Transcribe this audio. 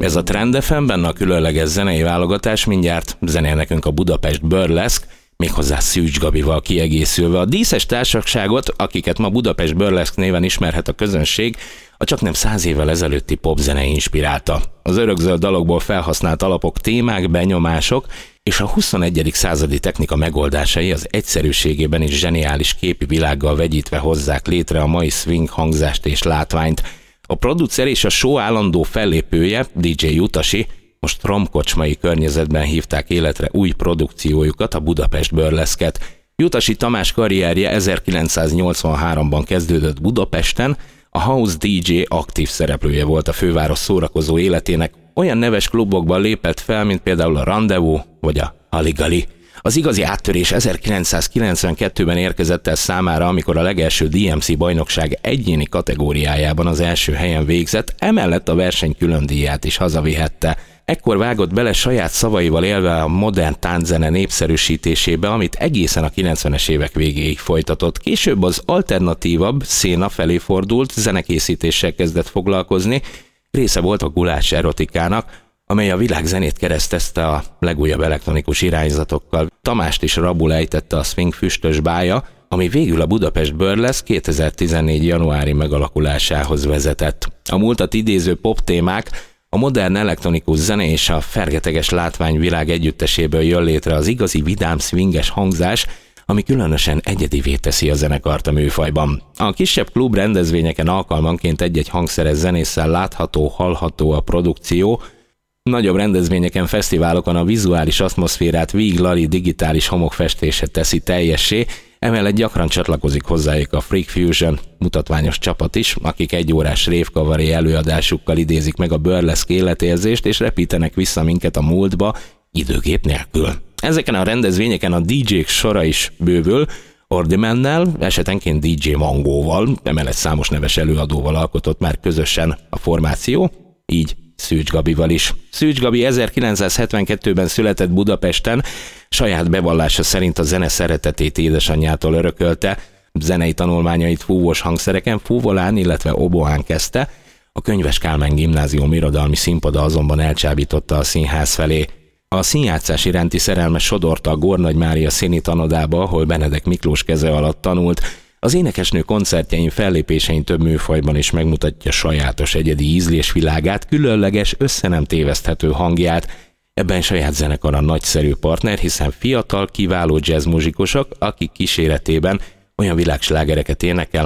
Ez a Trend FM, benne a különleges zenei válogatás, mindjárt zenél nekünk a Budapest Burlesque, méghozzá Szűcs Gabival kiegészülve. A díszes társaságot, akiket ma Budapest Burlesque néven ismerhet a közönség, a csaknem 100 évvel ezelőtti popzene inspirálta. Az örökzöld dalokból felhasznált alapok, témák, benyomások és a 21. századi technika megoldásai az egyszerűségében és zseniális képi világgal vegyítve hozzák létre a mai swing hangzást és látványt. A producer és a show állandó fellépője, DJ Jutasi, most romkocsmai környezetben hívták életre új produkciójukat, a Budapest Burlesque-et. Jutasi Tamás karrierje 1983-ban kezdődött Budapesten, a House DJ aktív szereplője volt a főváros szórakozó életének, olyan neves klubokban lépett fel, mint például a Rendezvous vagy a Haligali. Az igazi áttörés 1992-ben érkezett el számára, amikor a legelső DMC bajnokság egyéni kategóriájában az első helyen végzett, emellett a verseny külön díját is hazavihette. Ekkor vágott bele saját szavaival élve a modern tánczene népszerűsítésébe, amit egészen a 90-es évek végéig folytatott. Később az alternatívabb széna felé fordult, zenekészítéssel kezdett foglalkozni, része volt a Gulácsi erotikának, amely a világzenét keresztezte a legújabb elektronikus irányzatokkal. Tamást is rabul ejtette a swing füstös bája, ami végül a Budapest Burlesque 2014. januári megalakulásához vezetett. A múltat idéző pop témák, a modern elektronikus zene és a fergeteges látványvilág együtteséből jön létre az igazi vidám swinges hangzás, ami különösen egyedivé teszi a zenekart a műfajban. A kisebb klub rendezvényeken alkalmanként egy-egy hangszeres zenésszel látható, hallható a produkció, nagyobb rendezvényeken, fesztiválokon a vizuális atmoszférát víglali digitális homokfestése teszi teljessé, emellett gyakran csatlakozik hozzájuk a Freak Fusion mutatványos csapat is, akik egyórás révkavaré előadásukkal idézik meg a burlesque életérzést és repítenek vissza minket a múltba időgép nélkül. Ezeken a rendezvényeken a DJ-k sora is bővül, Ordimannel, esetenként DJ Mangóval, emellett számos neves előadóval alkotott már közösen a formáció, így Szűcs Gabival is. Szűcs Gabi 1972-ben született Budapesten, saját bevallása szerint a zene szeretetét édesanyjától örökölte, zenei tanulmányait fúvós hangszereken, fúvolán, illetve oboán kezdte, a Könyves Kálmán Gimnázium irodalmi színpada azonban elcsábította a színház felé. A színjátszás iránti szerelme sodorta a Gornagy Mária színi tanodába, ahol Benedek Miklós keze alatt tanult. Az énekesnő koncertjein, fellépésein több műfajban is megmutatja sajátos egyedi ízlésvilágát, különleges, össze nem téveszthető hangját. Ebben saját zenekara nagyszerű partner, hiszen fiatal, kiváló jazzmuzsikusok, akik kíséretében olyan világslágereket énekel,